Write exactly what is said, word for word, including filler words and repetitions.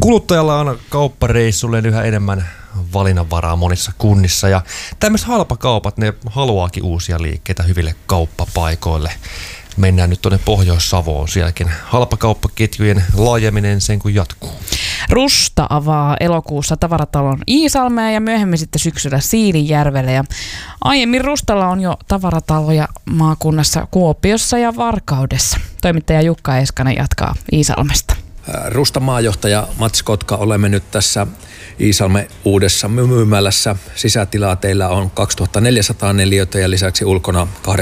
Kuluttajalla on kauppareissulleen yhä enemmän valinnanvaraa monissa kunnissa ja tämmöiset halpakaupat, ne haluaakin uusia liikkeitä hyville kauppapaikoille. Mennään nyt tuonne Pohjois-Savoon, sielläkin halpakauppaketjujen laajeminen sen kun jatkuu. Rusta avaa elokuussa tavaratalon Iisalmeen ja myöhemmin sitten syksyllä Siilinjärvelle. Ja aiemmin Rustalla on jo tavarataloja maakunnassa Kuopiossa ja Varkaudessa. Toimittaja Jukka Eskanen jatkaa Iisalmesta. Rustan maajohtaja Mats Kotka, olemme nyt tässä Iisalmen uudessa myymälässä. Sisätilaa teillä on kaksituhattaneljäsataa neliötä ja lisäksi ulkona